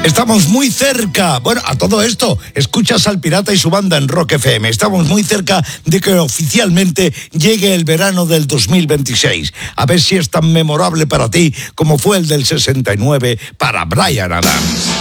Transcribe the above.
Estamos muy cerca. Bueno, a todo esto, escuchas al Pirata y su banda en Rock FM. Estamos muy cerca de que oficialmente llegue el verano del 2026. A ver si es tan memorable para ti como fue el del 69 para Bryan Adams.